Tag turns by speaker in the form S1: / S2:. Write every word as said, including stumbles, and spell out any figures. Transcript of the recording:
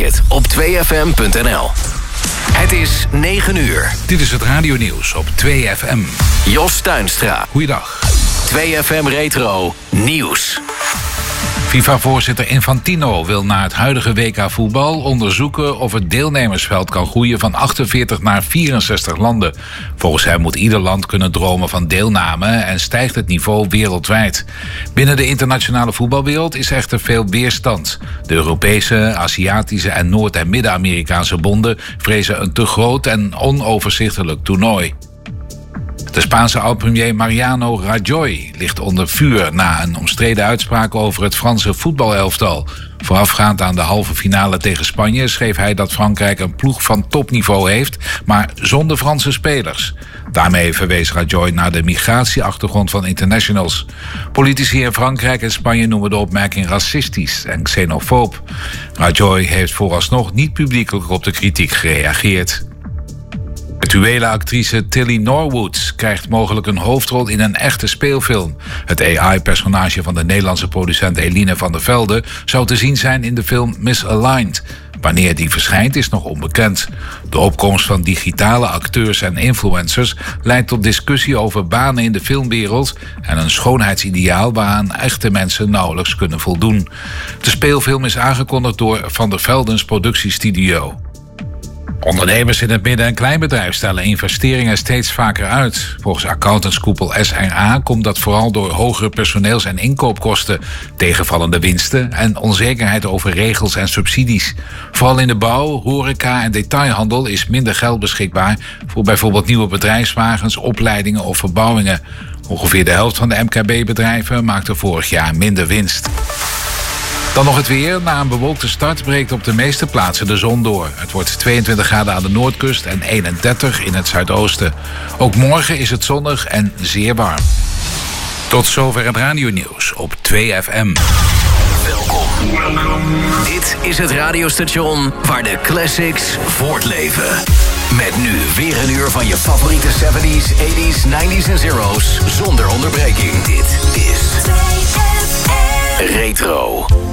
S1: het op twee f m punt n l. Het is negen uur.
S2: Dit is het radionieuws op twee F M.
S1: Jos Tuinstra.
S2: Goeiedag.
S1: twee F M Retro Nieuws.
S2: FIFA-voorzitter Infantino wil na het huidige W K voetbal onderzoeken of het deelnemersveld kan groeien van achtenveertig naar vierenzestig landen. Volgens hem moet ieder land kunnen dromen van deelname en stijgt het niveau wereldwijd. Binnen de internationale voetbalwereld is echter veel weerstand. De Europese, Aziatische en Noord- en Midden-Amerikaanse bonden vrezen een te groot en onoverzichtelijk toernooi. De Spaanse oud-premier Mariano Rajoy ligt onder vuur na een omstreden uitspraak over het Franse voetbalelftal. Voorafgaand aan de halve finale tegen Spanje schreef hij dat Frankrijk een ploeg van topniveau heeft, maar zonder Franse spelers. Daarmee verwees Rajoy naar de migratieachtergrond van internationals. Politici in Frankrijk en Spanje noemen de opmerking racistisch en xenofoob. Rajoy heeft vooralsnog niet publiekelijk op de kritiek gereageerd. Virtuele actrice Tilly Norwood krijgt mogelijk een hoofdrol in een echte speelfilm. Het A I-personage van de Nederlandse producent Eline van der Velde zou te zien zijn in de film Misaligned. Wanneer die verschijnt is nog onbekend. De opkomst van digitale acteurs en influencers leidt tot discussie over banen in de filmwereld en een schoonheidsideaal waaraan echte mensen nauwelijks kunnen voldoen. De speelfilm is aangekondigd door Van der Veldens productiestudio. Ondernemers in het midden- en kleinbedrijf stellen investeringen steeds vaker uit. Volgens accountantskoepel S R A komt dat vooral door hogere personeels- en inkoopkosten, tegenvallende winsten en onzekerheid over regels en subsidies. Vooral in de bouw, horeca en detailhandel is minder geld beschikbaar voor bijvoorbeeld nieuwe bedrijfswagens, opleidingen of verbouwingen. Ongeveer de helft van de M K B-bedrijven maakte vorig jaar minder winst. Dan nog het weer. Na een bewolkte start breekt op de meeste plaatsen de zon door. Het wordt tweeëntwintig graden aan de noordkust en eenendertig in het zuidoosten. Ook morgen is het zonnig en zeer warm. Tot zover het radionieuws op twee F M.
S1: Welkom. Dit is het radiostation waar de classics voortleven. Met nu weer een uur van je favoriete zeventies, tachtiger, negentiger en zero's zonder onderbreking. Dit is Retro